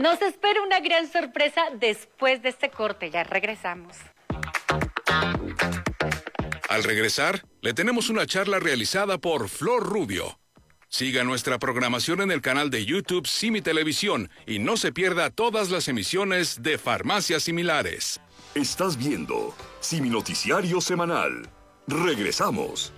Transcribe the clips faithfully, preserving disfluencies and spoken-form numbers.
Nos espera una gran sorpresa después de este corte. Ya regresamos. Al regresar, le tenemos una charla realizada por Flor Rubio. Siga nuestra programación en el canal de YouTube Simi Televisión y no se pierda todas las emisiones de Farmacias Similares. Estás viendo Simi Noticiario Semanal. Regresamos.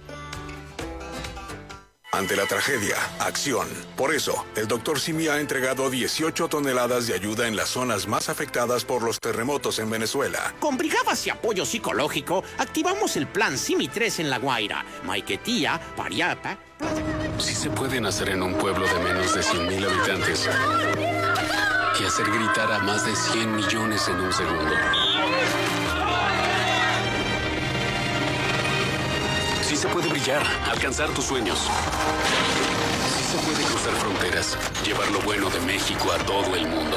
Ante la tragedia, acción. Por eso, el doctor Simi ha entregado dieciocho toneladas de ayuda en las zonas más afectadas por los terremotos en Venezuela. Con brigadas y apoyo psicológico, activamos el plan Simi tres en La Guaira, Maiquetía, Pariapa. Sí se puede nacer en un pueblo de menos de cien mil habitantes y hacer gritar a más de cien millones en un segundo. Sí se puede brillar, alcanzar tus sueños. Sí se puede cruzar fronteras, llevar lo bueno de México a todo el mundo.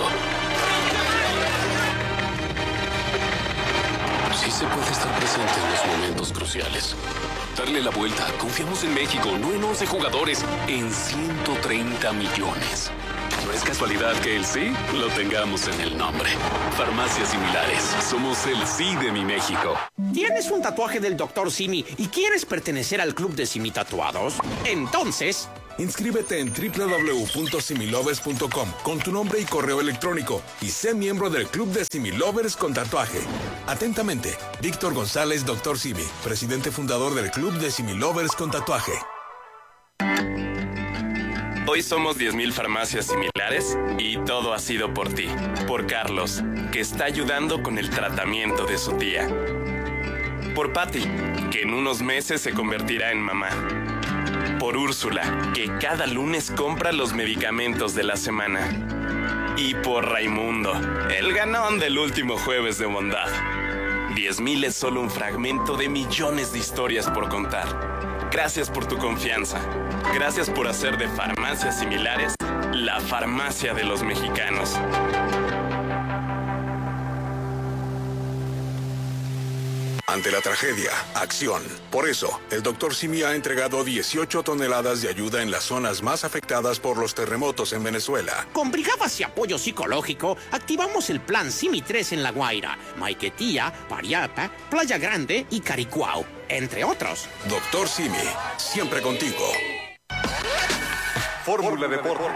Sí se puede estar presente en los momentos cruciales. Darle la vuelta. Confiamos en México, no en once jugadores, en ciento treinta millones. No es casualidad que el sí lo tengamos en el nombre. Farmacias Similares. Somos el sí de mi México. ¿Tienes un tatuaje del doctor Simi y quieres pertenecer al club de Simi Tatuados? Entonces, inscríbete en doble u doble u doble u punto similovers punto com con tu nombre y correo electrónico y sé miembro del club de Similovers con tatuaje. Atentamente, Víctor González, doctor Simi, presidente fundador del club de Similovers con tatuaje. Hoy somos diez mil farmacias similares y todo ha sido por ti, por Carlos, que está ayudando con el tratamiento de su tía. Por Patty, que en unos meses se convertirá en mamá. Por Úrsula, que cada lunes compra los medicamentos de la semana. Y por Raimundo, el ganón del último jueves de bondad. diez mil es solo un fragmento de millones de historias por contar. Gracias por tu confianza. Gracias por hacer de Farmacias Similares la farmacia de los mexicanos. Ante la tragedia, acción. Por eso, el doctor Simi ha entregado dieciocho toneladas de ayuda en las zonas más afectadas por los terremotos en Venezuela. Con brigadas y apoyo psicológico, activamos el plan Simi tres en La Guaira, Maiquetía, Pariapa, Playa Grande y Caricuao, entre otros. Doctor Simi, siempre contigo. Fórmula Deportes.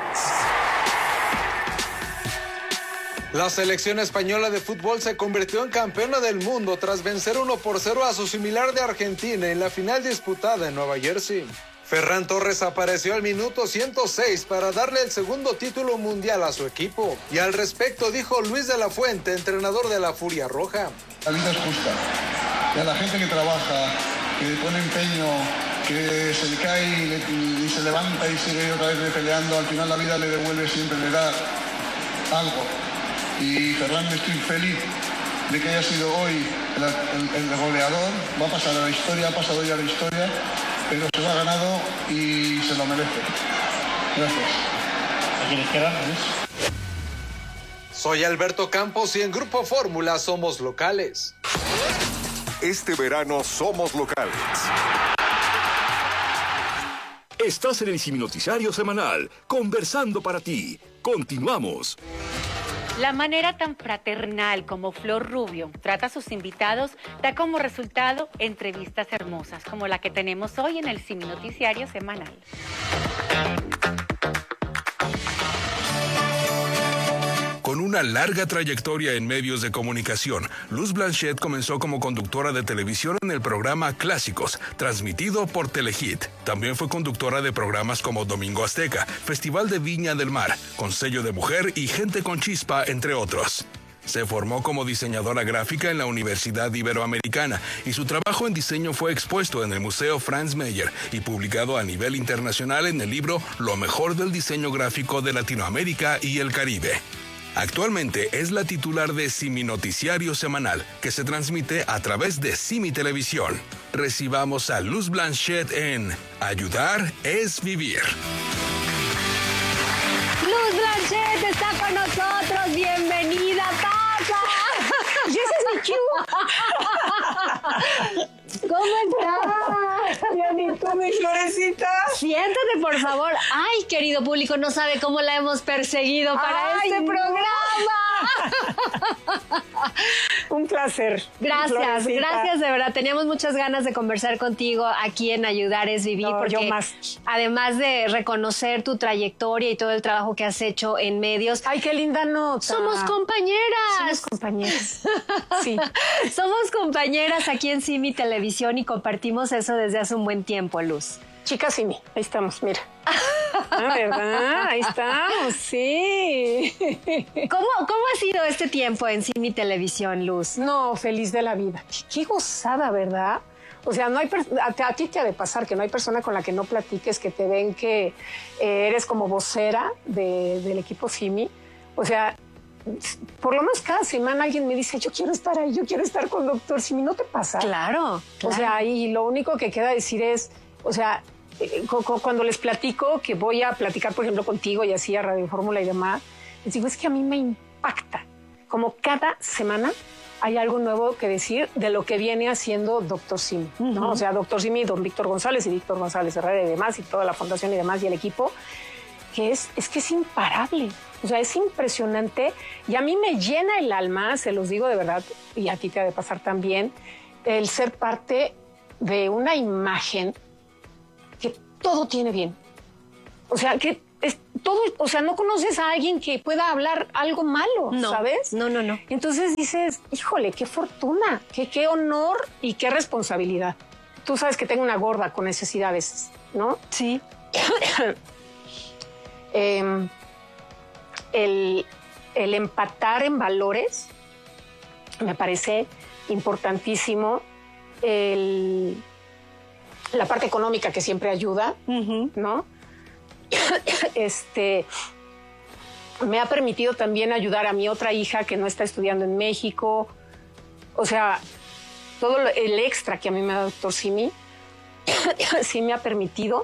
La selección española de fútbol se convirtió en campeona del mundo tras vencer uno por cero a su similar de Argentina en la final disputada en Nueva Jersey. Ferran Torres apareció al minuto ciento seis para darle el segundo título mundial a su equipo. Y al respecto dijo Luis de la Fuente, entrenador de la Furia Roja. La vida es justa. Y a la gente que trabaja, que pone empeño, que se le cae y, le, y se levanta y sigue otra vez peleando, al final la vida le devuelve, siempre le da algo. Y Ferran, estoy feliz de que haya sido hoy el, el, el goleador. Va a pasar a la historia, ha pasado ya a la historia, pero se lo ha ganado y se lo merece. Gracias. ¿A quiénes quedan? Soy Alberto Campos y en Grupo Fórmula somos locales. Este verano somos locales. Estás en el Simi Noticiario Semanal, conversando para ti. Continuamos. La manera tan fraternal como Flor Rubio trata a sus invitados da como resultado entrevistas hermosas como la que tenemos hoy en el Simi Noticiario Semanal. Con una larga trayectoria en medios de comunicación, Luz Blanchet comenzó como conductora de televisión en el programa Clásicos, transmitido por Telehit. También fue conductora de programas como Domingo Azteca, Festival de Viña del Mar, Con Sello de Mujer y Gente con Chispa, entre otros. Se formó como diseñadora gráfica en la Universidad Iberoamericana y su trabajo en diseño fue expuesto en el Museo Franz Mayer y publicado a nivel internacional en el libro Lo mejor del diseño gráfico de Latinoamérica y el Caribe. Actualmente es la titular de Simi Noticiario Semanal, que se transmite a través de Simi Televisión. Recibamos a Luz Blanchet en Ayudar es Vivir. Luz Blanchet está con nosotros. Bienvenida, pasa. ¡Ese es mi cue! ¿Cómo estás? Ya ni tú, mi Florecita. Siéntate, por favor. Ay, querido público, no sabe cómo la hemos perseguido para Ay, este no. programa. Un placer. Gracias, Florecita. gracias de verdad. Teníamos muchas ganas de conversar contigo aquí en Ayudar es Vivir, No, porque yo más. además de reconocer tu trayectoria y todo el trabajo que has hecho en medios, Ay, qué linda nota. somos compañeras. Somos compañeras. Sí. Somos compañeras aquí en Simi Televisión y compartimos eso desde hace un buen tiempo, Luz. Chicas Simi, ahí estamos, mira. Ah, ¿verdad? Ahí estamos, sí. ¿Cómo, ¿Cómo ha sido este tiempo en Simi Televisión, Luz? No, feliz de la vida. Qué, qué gozada, ¿verdad? O sea, no hay a, a ti te ha de pasar que no hay persona con la que no platiques, que te ven que eh, eres como vocera de, del equipo Simi. O sea, por lo menos cada semana alguien me dice, yo quiero estar ahí, yo quiero estar con Doctor Simi. ¿No te pasa? Claro, claro. O sea, y lo único que queda decir es, o sea, eh, cuando les platico que voy a platicar, por ejemplo, contigo y así a Radio Fórmula y demás, les digo, es que a mí me impacta. Como cada semana hay algo nuevo que decir de lo que viene haciendo Doctor Simi, ¿no? Uh-huh. O sea, Doctor Simi, don Víctor González y Víctor González Herrera y demás, y toda la fundación y demás, y el equipo, que es, es que es imparable. O sea, es impresionante y a mí me llena el alma, se los digo de verdad, y a ti te ha de pasar también, el ser parte de una imagen que todo tiene bien. O sea, que es todo, o sea, no conoces a alguien que pueda hablar algo malo, no, ¿sabes? No, no, no. Entonces dices, híjole, qué fortuna, qué, qué honor y qué responsabilidad. Tú sabes que tengo una gorda con necesidades, ¿no? Sí. eh, el, el empatar en valores me parece importantísimo. El, la parte económica que siempre ayuda, uh-huh. ¿no? Este, me ha permitido también ayudar a mi otra hija que no está estudiando en México. O sea, todo el extra que a mí me da Doctor Simi sí me ha permitido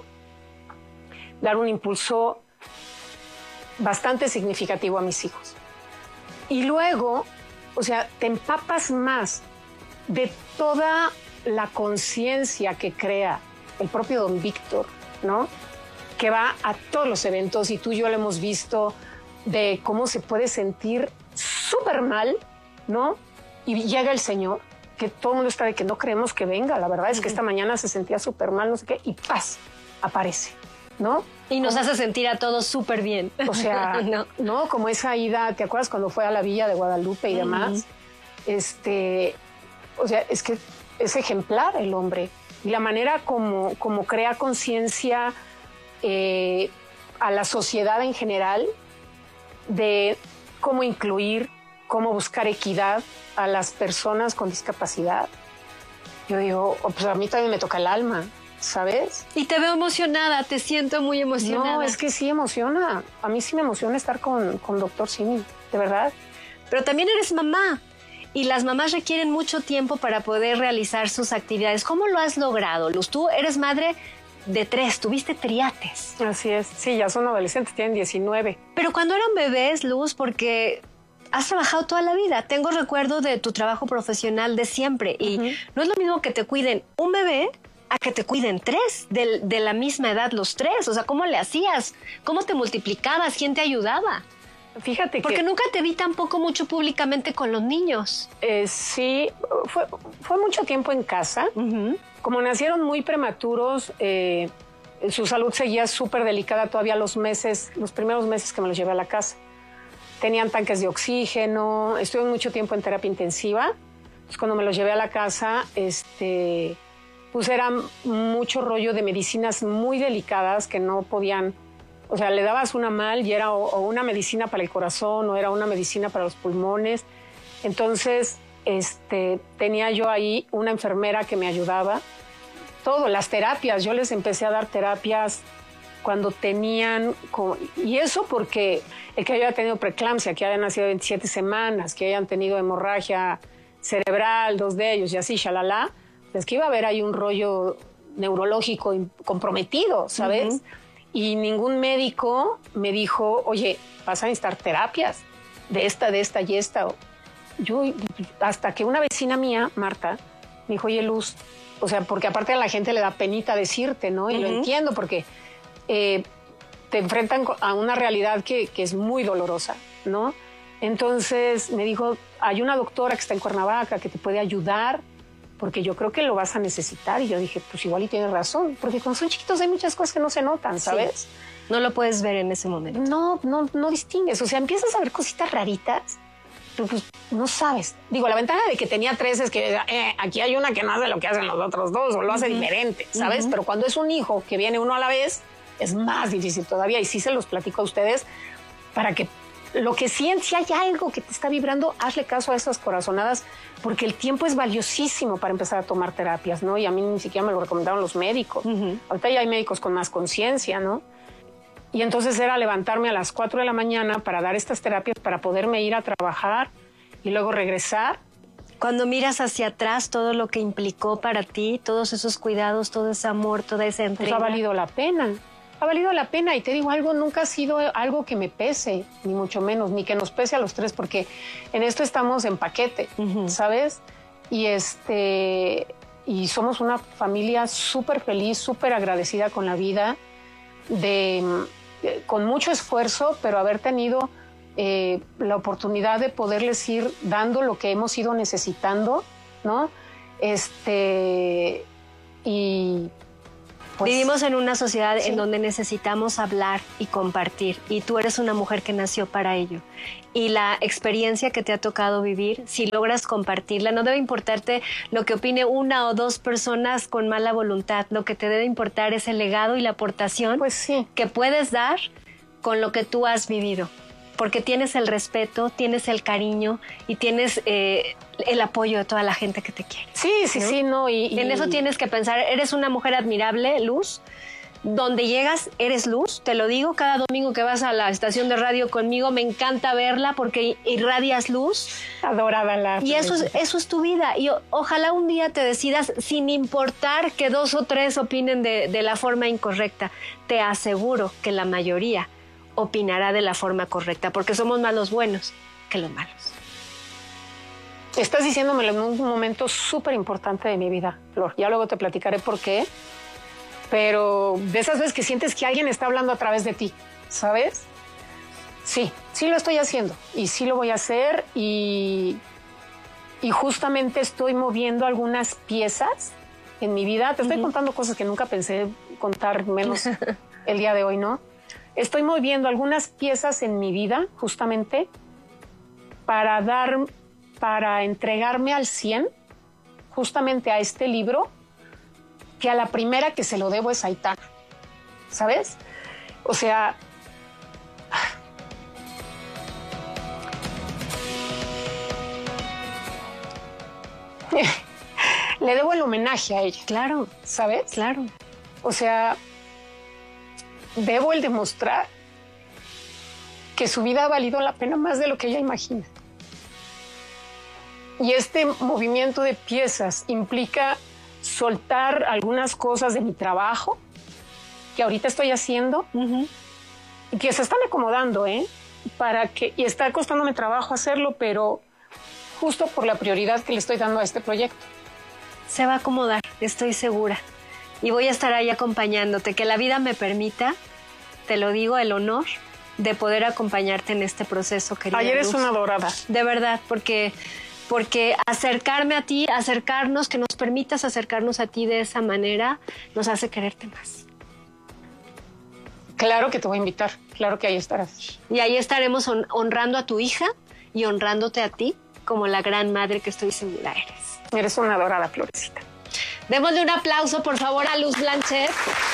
dar un impulso bastante significativo a mis hijos. Y luego, o sea, te empapas más de toda la conciencia que crea el propio don Víctor, ¿no? Que va a todos los eventos y tú y yo lo hemos visto de cómo se puede sentir súper mal, ¿no? Y llega el Señor, que todo el mundo está de que no creemos que venga. La verdad es que esta mañana se sentía súper mal, no sé qué, y ¡paz! Aparece, ¿no? Y nos como, hace sentir a todos súper bien. O sea, no. no, como esa ida, ¿te acuerdas cuando fue a la Villa de Guadalupe y uh-huh. demás? Este, o sea, es que es ejemplar el hombre. Y la manera como, como crea conciencia eh, a la sociedad en general de cómo incluir, cómo buscar equidad a las personas con discapacidad. Yo digo, oh, pues a mí también me toca el alma, ¿sabes? Y te veo emocionada, te siento muy emocionada. No, es que sí emociona. A mí sí me emociona estar con, con Doctor Simi, de verdad. Pero también eres mamá. Y las mamás requieren mucho tiempo para poder realizar sus actividades. ¿Cómo lo has logrado, Luz? Tú eres madre de tres, tuviste triates. Así es, sí, ya son adolescentes, tienen diecinueve. Pero cuando eran bebés, Luz, porque has trabajado toda la vida. Tengo recuerdo de tu trabajo profesional de siempre. Y uh-huh. no es lo mismo que te cuiden un bebé a que te cuiden tres, de, de la misma edad los tres. O sea, ¿cómo le hacías? ¿Cómo te multiplicabas? ¿Quién te ayudaba? Fíjate Porque que... nunca te vi tampoco mucho públicamente con los niños. Eh, sí, fue, fue mucho tiempo en casa. Uh-huh. Como nacieron muy prematuros, eh, su salud seguía súper delicada todavía los meses, los primeros meses que me los llevé a la casa. Tenían tanques de oxígeno, estuve mucho tiempo en terapia intensiva. Pues cuando me los llevé a la casa, este, pues era mucho rollo de medicinas muy delicadas que no podían... O sea, le dabas una mal y era o, o una medicina para el corazón o era una medicina para los pulmones. Entonces, este, tenía yo ahí una enfermera que me ayudaba. Todo, las terapias. Yo les empecé a dar terapias cuando tenían... Y eso porque el que haya tenido preeclampsia, que hayan nacido veintisiete semanas, que hayan tenido hemorragia cerebral, dos de ellos y así, shalala, es que iba a haber ahí un rollo neurológico comprometido, ¿sabes? Uh-huh. Y ningún médico me dijo, oye, vas a necesitar terapias de esta, de esta y esta. Yo, hasta que una vecina mía, Marta, Me dijo, oye, Luz, o sea, porque aparte a la gente le da penita decirte, ¿no? Y uh-huh. lo entiendo porque eh, te enfrentan a una realidad que, que es muy dolorosa, ¿no? Entonces me dijo, hay una doctora que está en Cuernavaca que te puede ayudar porque yo creo que lo vas a necesitar. Y yo dije, pues igual y tienes razón, porque cuando son chiquitos hay muchas cosas que no se notan, ¿sabes? Sí. No lo puedes ver en ese momento. No, no, no distingues. O sea, empiezas a ver cositas raritas, pero pues no sabes. Digo, la ventaja de que tenía tres es que eh, aquí hay una que no hace lo que hacen los otros dos o lo hace uh-huh. diferente, ¿sabes? Uh-huh. Pero cuando es un hijo que viene uno a la vez, es más difícil todavía. Y sí se los platico a ustedes para que lo que sienten, si hay algo que te está vibrando, hazle caso a esas corazonadas, porque el tiempo es valiosísimo para empezar a tomar terapias, ¿no? Y a mí ni siquiera me lo recomendaron los médicos. Uh-huh. Ahorita ya hay médicos con más conciencia, ¿no? Y entonces era levantarme a las cuatro de la mañana para dar estas terapias, para poderme ir a trabajar y luego regresar. Cuando miras hacia atrás todo lo que implicó para ti, todos esos cuidados, todo ese amor, toda esa entrega. Pues ha valido la pena. Ha valido la pena. Y te digo algo, nunca ha sido algo que me pese, ni mucho menos, ni que nos pese a los tres, porque en esto estamos en paquete, uh-huh. ¿sabes? Y, este, y somos una familia súper feliz, súper agradecida con la vida, de, de, con mucho esfuerzo, pero haber tenido eh, la oportunidad de poderles ir dando lo que hemos ido necesitando, ¿no? Este, y... Pues, vivimos en una sociedad sí. en donde necesitamos hablar y compartir, y tú eres una mujer que nació para ello. Y la experiencia que te ha tocado vivir, si logras compartirla, no debe importarte lo que opine una o dos personas con mala voluntad. Lo que te debe importar es el legado y la aportación pues sí. que puedes dar con lo que tú has vivido. Porque tienes el respeto, tienes el cariño y tienes eh, el apoyo de toda la gente que te quiere. Sí, sí, ¿no? sí, no. Y, y... En eso tienes que pensar, eres una mujer admirable, Luz. Donde llegas, eres luz. Te lo digo, cada domingo que vas a la estación de radio conmigo, me encanta verla porque irradias luz. Adorada la... Y eso es, eso es tu vida. Y o, ojalá un día te decidas, sin importar que dos o tres opinen de, de la forma incorrecta. Te aseguro que la mayoría opinará de la forma correcta, porque somos más los buenos que los malos. Estás diciéndomelo en un momento súper importante de mi vida, Flor. Ya luego te platicaré por qué, pero de esas veces que sientes que alguien está hablando a través de ti, ¿sabes? Sí, sí lo estoy haciendo y sí lo voy a hacer y, y justamente estoy moviendo algunas piezas en mi vida. Te estoy uh-huh. contando cosas que nunca pensé contar, menos el día de hoy, ¿no? Estoy moviendo algunas piezas en mi vida, justamente, para dar, para entregarme al cien, justamente a este libro, que a la primera que se lo debo es a Aitana, ¿sabes? O sea... le debo el homenaje a ella. Claro. ¿Sabes? Claro. O sea... debo el demostrar que su vida ha valido la pena más de lo que ella imagina. Y este movimiento de piezas implica soltar algunas cosas de mi trabajo que ahorita estoy haciendo uh-huh. y que se están acomodando, ¿eh? Para que, y está costándome trabajo hacerlo, pero justo por la prioridad que le estoy dando a este proyecto. Se va a acomodar, estoy segura. Y voy a estar ahí acompañándote. Que la vida me permita, te lo digo, el honor de poder acompañarte en este proceso, querida Ayer Luz. Es una adorada. De verdad, porque, porque acercarme a ti, acercarnos, que nos permitas acercarnos a ti de esa manera, nos hace quererte más. Claro que te voy a invitar, claro que ahí estarás. Y ahí estaremos hon- honrando a tu hija y honrándote a ti como la gran madre que estoy segura eres. Eres una adorada, Florecita. Démosle un aplauso, por favor, a Luz Blanchet.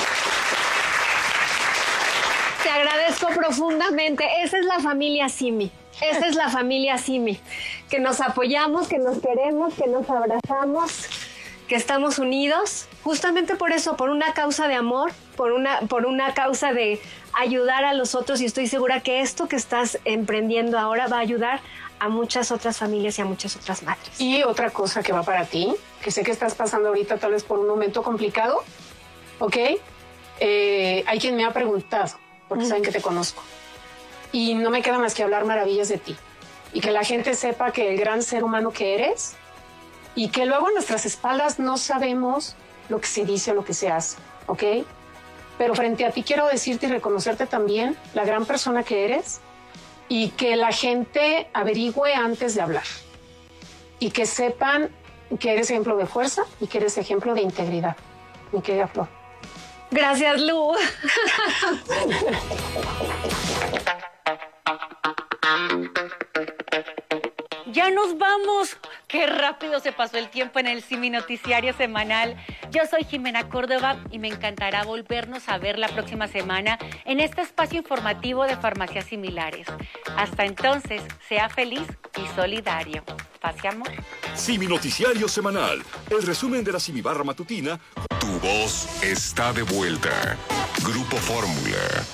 Te agradezco profundamente. Esa es la familia Simi. Esa es la familia Simi. Que nos apoyamos, que nos queremos, que nos abrazamos, que estamos unidos. Justamente por eso, por una causa de amor, por una, por una causa de ayudar a los otros. Y estoy segura que esto que estás emprendiendo ahora va a ayudar a muchas otras familias y a muchas otras madres. Y otra cosa que va para ti, que sé que estás pasando ahorita tal vez por un momento complicado, ¿ok? Eh, hay quien me ha preguntado, porque mm. saben que te conozco. Y no me queda más que hablar maravillas de ti. Y que la gente sepa que el gran ser humano que eres y que luego a nuestras espaldas no sabemos lo que se dice o lo que se hace, ¿ok? Pero frente a ti quiero decirte y reconocerte también la gran persona que eres y que la gente averigüe antes de hablar y que sepan que eres ejemplo de fuerza y que eres ejemplo de integridad, mi querida Flor. Gracias, Lu. Ya nos vamos. Qué rápido se pasó el tiempo en el Simi Noticiario Semanal. Yo soy Jimena Córdoba y me encantará volvernos a ver la próxima semana en este espacio informativo de Farmacias Similares. Hasta entonces, sea feliz y solidario. Paz y amor. Simi Noticiario Semanal, el resumen de la Simibarra Matutina. Tu voz está de vuelta. Grupo Fórmula.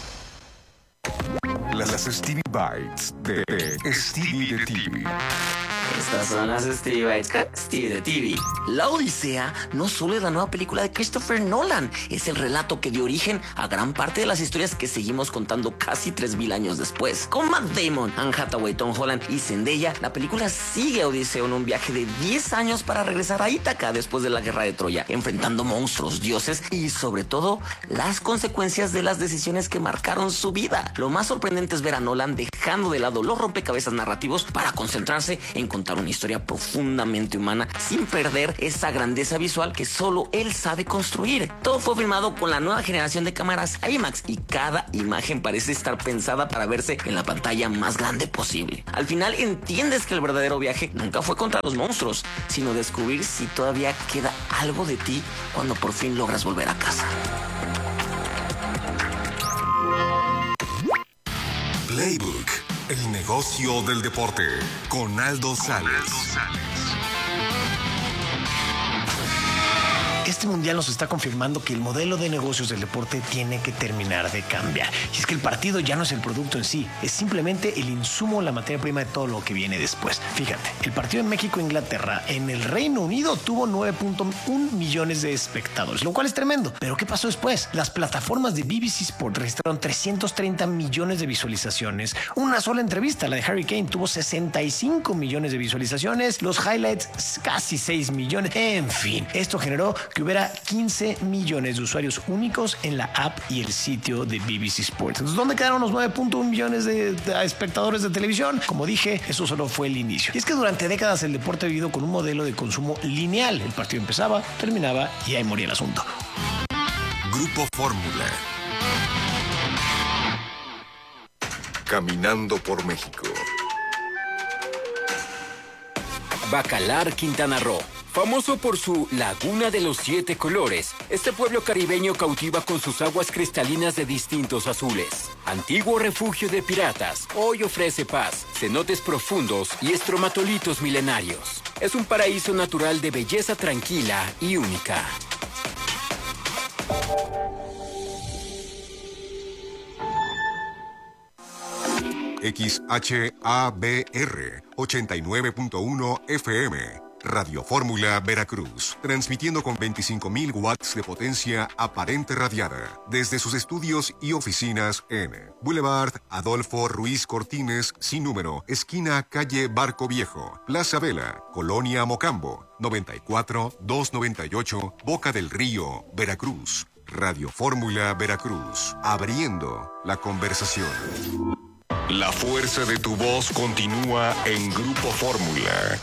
Las Stevie Bites de Stevie de T V. Estas son las Stevie Bites con Stevie de T V. La Odisea no solo es la nueva película de Christopher Nolan, es el relato que dio origen a gran parte de las historias que seguimos contando casi tres mil años después. Con Matt Damon, Anne Hathaway, Tom Holland y Zendaya, la película sigue a Odiseo en un viaje de diez años para regresar a Ítaca después de la guerra de Troya, enfrentando monstruos, dioses y sobre todo las consecuencias de las decisiones que marcaron su vida. Lo más sorprendente es ver a Nolan dejando de lado los rompecabezas narrativos para concentrarse en contar una historia profundamente humana sin perder esa grandeza visual que solo él sabe construir. Todo fue filmado con la nueva generación de cámaras IMAX y cada imagen parece estar pensada para verse en la pantalla más grande posible. Al final entiendes que el verdadero viaje nunca fue contra los monstruos, sino descubrir si todavía queda algo de ti cuando por fin logras volver a casa. Playbook, el negocio del deporte, con Aldo Sales. Este mundial nos está confirmando que el modelo de negocios del deporte tiene que terminar de cambiar. Y es que el partido ya no es el producto en sí, es simplemente el insumo, la materia prima de todo lo que viene después. Fíjate, el partido en México-Inglaterra en el Reino Unido tuvo nueve punto uno millones de espectadores, lo cual es tremendo. Pero ¿qué pasó después? Las plataformas de B B C Sport registraron trescientos treinta millones de visualizaciones. Una sola entrevista, la de Harry Kane, tuvo sesenta y cinco millones de visualizaciones. Los highlights, casi seis millones. En fin, esto generó que hubiera quince millones de usuarios únicos en la app y el sitio de B B C Sports. Entonces, ¿dónde quedaron los nueve punto uno millones de, de espectadores de televisión? Como dije, eso solo fue el inicio. Y es que durante décadas el deporte ha vivido con un modelo de consumo lineal. El partido empezaba, terminaba y ahí moría el asunto. Grupo Fórmula. Caminando por México. Bacalar, Quintana Roo. Famoso por su Laguna de los Siete Colores, este pueblo caribeño cautiva con sus aguas cristalinas de distintos azules. Antiguo refugio de piratas, hoy ofrece paz, cenotes profundos y estromatolitos milenarios. Es un paraíso natural de belleza tranquila y única. X H A B R ochenta y nueve punto uno F M. Radio Fórmula Veracruz, transmitiendo con veinticinco mil watts de potencia aparente radiada desde sus estudios y oficinas en Boulevard Adolfo Ruiz Cortines, sin número, esquina calle Barco Viejo, Plaza Vela, Colonia Mocambo, noventa y cuatro, doscientos noventa y ocho, Boca del Río, Veracruz. Radio Fórmula Veracruz, abriendo la conversación. La fuerza de tu voz continúa en Grupo Fórmula.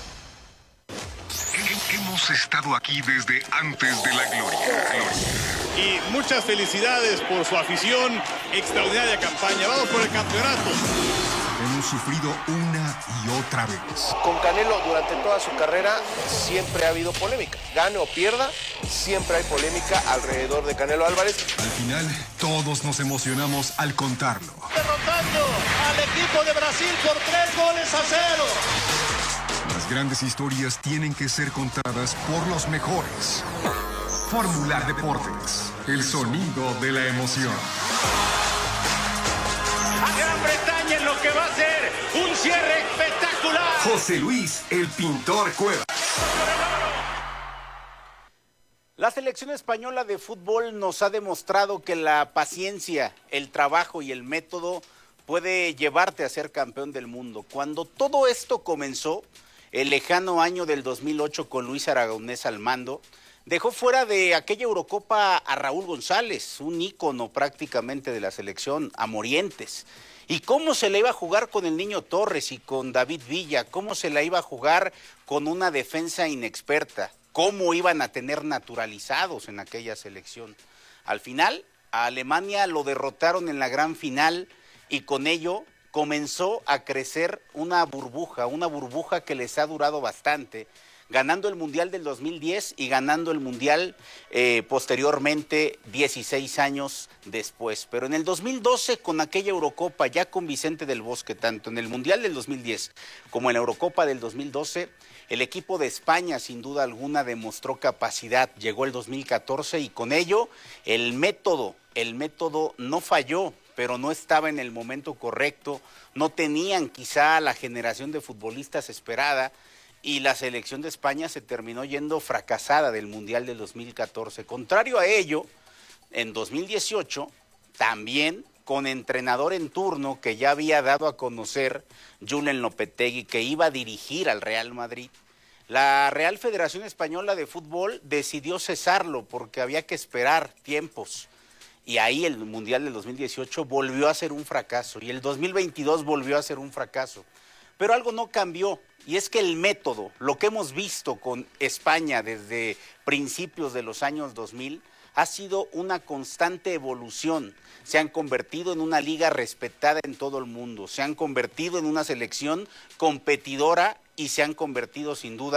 Hemos estado aquí desde antes de la gloria. Y muchas felicidades por su afición, extraordinaria campaña. Vamos por el campeonato. Hemos sufrido una y otra vez. Con Canelo durante toda su carrera siempre ha habido polémica. Gane o pierda, siempre hay polémica alrededor de Canelo Álvarez. Al final, todos nos emocionamos al contarlo. Derrotando al equipo de Brasil por tres goles a cero. Las grandes historias tienen que ser contadas por los mejores. Fórmula Deportes, el sonido de la emoción. A Gran Bretaña en lo que va a ser un cierre espectacular. José Luis, el pintor Cuevas. La selección española de fútbol nos ha demostrado que la paciencia, el trabajo y el método puede llevarte a ser campeón del mundo. Cuando todo esto comenzó, el lejano año del dos mil ocho con Luis Aragonés al mando, dejó fuera de aquella Eurocopa a Raúl González, un ícono prácticamente de la selección, a Morientes. ¿Y cómo se la iba a jugar con el Niño Torres y con David Villa? ¿Cómo se la iba a jugar con una defensa inexperta? ¿Cómo iban a tener naturalizados en aquella selección? Al final, a Alemania lo derrotaron en la gran final y con ello comenzó a crecer una burbuja, una burbuja que les ha durado bastante, ganando el Mundial del dos mil diez y ganando el Mundial eh, posteriormente dieciséis años después. Pero en el dos mil doce, con aquella Eurocopa, ya con Vicente del Bosque, tanto en el Mundial del dos mil diez como en la Eurocopa del dos mil doce, el equipo de España sin duda alguna demostró capacidad. Llegó el dos mil catorce y con ello el método, el método no falló, pero no estaba en el momento correcto, no tenían quizá la generación de futbolistas esperada, y la selección de España se terminó yendo fracasada del Mundial del dos mil catorce. Contrario a ello, en dos mil dieciocho, también con entrenador en turno que ya había dado a conocer Julen Lopetegui, que iba a dirigir al Real Madrid, la Real Federación Española de Fútbol decidió cesarlo porque había que esperar tiempos. Y ahí el Mundial del dos mil dieciocho volvió a ser un fracaso y el dos mil veintidós volvió a ser un fracaso. Pero algo no cambió, y es que el método, lo que hemos visto con España desde principios de los años dos mil, ha sido una constante evolución. Se han convertido en una liga respetada en todo el mundo, se han convertido en una selección competidora y se han convertido sin duda